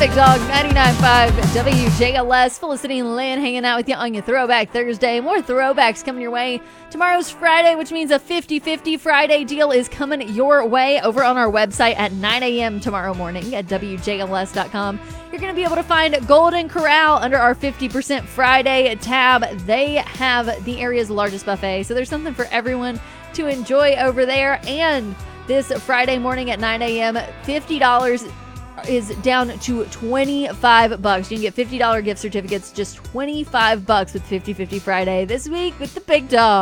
Big Dog 99.5 WJLS. Felicity and Lynn hanging out with you on your Throwback Thursday. More throwbacks coming your way. Tomorrow's Friday, which means a 50-50 Friday deal is coming your way over on our website at 9 a.m. tomorrow morning at WJLS.com. You're going to be able to find Golden Corral under our 50% Friday tab. They have the area's largest buffet, so there's something for everyone to enjoy over there. And this Friday morning at 9 a.m., $50 is down to $25. You can get $50 gift certificates, just $25 with 50-50 Friday this week with the Big Dog.